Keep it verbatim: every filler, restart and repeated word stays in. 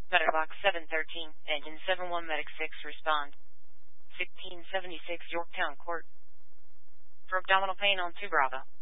Box seven thirteen, Engine seven one, Medic six, respond. sixteen seventy-six Yorktown Court. For abdominal pain on two Bravo.